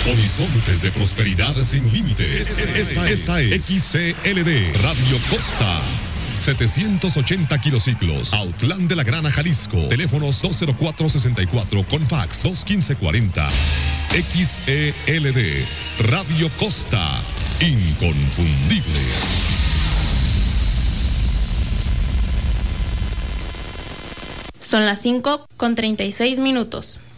Horizontes de prosperidad sin límites. Esta es XCLD Radio Costa. 780 kilociclos, Autlán de la Grana, Jalisco. Teléfonos 204-64 con fax 215-40. XELD Radio Costa, inconfundible. Son las 5:36.